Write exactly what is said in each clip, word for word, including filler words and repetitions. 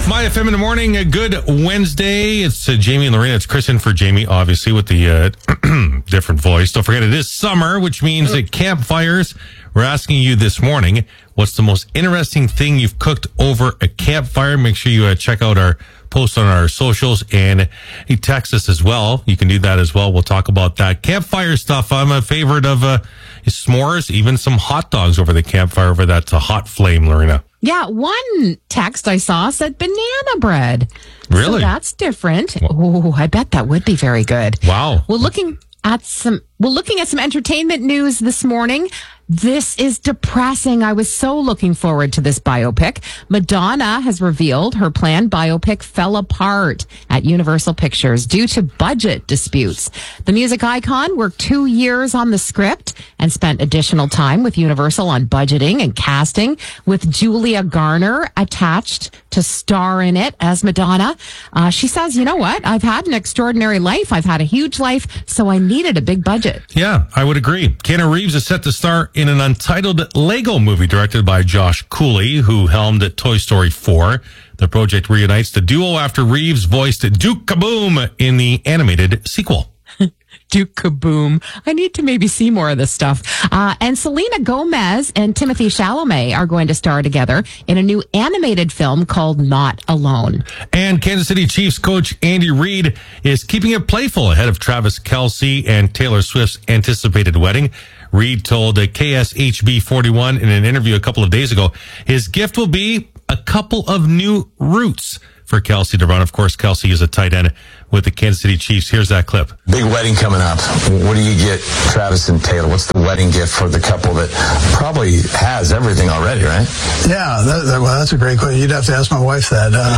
My F M in the morning, a good Wednesday. It's uh, Jamie and Lorena. It's Chris in for Jamie, obviously, with the uh, different voice. Don't forget, it is summer, which means at campfires. We're asking you this morning, what's the most interesting thing you've cooked over a campfire? Make sure you uh, check out our post on our socials and you text us as well. You can do that as well. We'll talk about that. Campfire stuff. I'm a favorite of uh, s'mores, even some hot dogs over the campfire over that uh, hot flame, Lorena. Yeah, one text I saw said banana bread. Really? So that's different. Oh, I bet that would be very good. Wow. Well, looking at some, well, looking at some entertainment news this morning. This is depressing. I was so looking forward to this biopic. Madonna has revealed her planned biopic fell apart at Universal Pictures due to budget disputes. The music icon worked two years on the script and spent additional time with Universal on budgeting and casting, with Julia Garner attached to star in it as Madonna. Uh, she says, you know what? I've had an extraordinary life. I've had a huge life, so I needed a big budget. Yeah, I would agree. Keanu Reeves is set to star in an untitled Lego movie directed by Josh Cooley, who helmed Toy Story four. The project reunites the duo after Reeves voiced Duke Kaboom in the animated sequel. Duke Kaboom. I need to maybe see more of this stuff. Uh, and Selena Gomez and Timothée Chalamet are going to star together in a new animated film called Not Alone. And Kansas City Chiefs coach Andy Reid is keeping it playful ahead of Travis Kelce and Taylor Swift's anticipated wedding. Reid told K S H B forty-one in an interview a couple of days ago, his gift will be a couple of new roots for Kelce to run. Of course, Kelce is a tight end with the Kansas City Chiefs. Here's that clip. Big wedding coming up. What do you get Travis and Taylor? What's the wedding gift for the couple that probably has everything already, right? Yeah, that, that, well, that's a great question. You'd have to ask my wife that. Uh,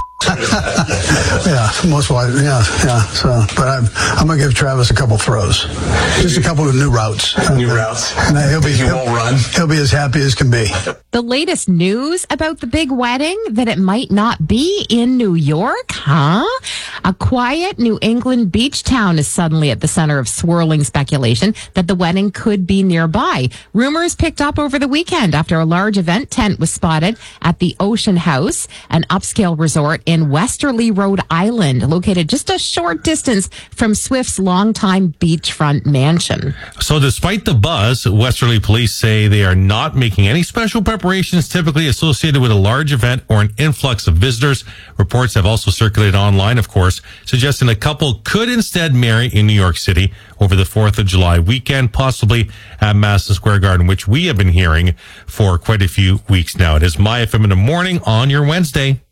yeah, most wives, yeah, yeah. So, but I'm, I'm going to give Travis a couple throws. Just a couple of new routes. New routes? And he'll be, he he'll, won't run? He'll be as happy as can be. The latest news about the big wedding, that it might not be in New York, huh? A quiet New England beach town is suddenly at the center of swirling speculation that the wedding could be nearby. Rumors picked up over the weekend after a large event tent was spotted at the Ocean House, an upscale resort in Westerly, Rhode Island, located just a short distance from Swift's longtime beachfront mansion. So despite the buzz, Westerly police say they are not making any special preparations typically associated with a large event or an influx of visitors. Reports have also circulated online, of course, suggesting the couple could instead marry in New York City over the fourth of July weekend, possibly at Madison Square Garden, which we have been hearing for quite a few weeks now. It is My F M in the morning on your Wednesday.